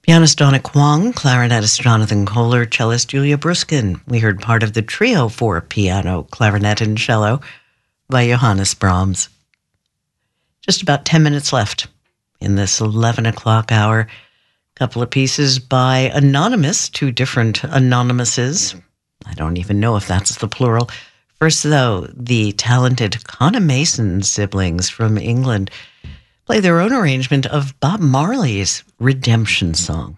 Pianist Donna Kwong, clarinetist Jonathan Kohler, cellist Julia Bruskin. We heard part of the trio for piano, clarinet, and cello by Johannes Brahms. Just about 10 minutes left in this 11 o'clock hour. A couple of pieces by Anonymous, two different Anonymouses. I don't even know if that's the plural. First, though, the talented Conna Mason siblings from England play their own arrangement of Bob Marley's Redemption Song.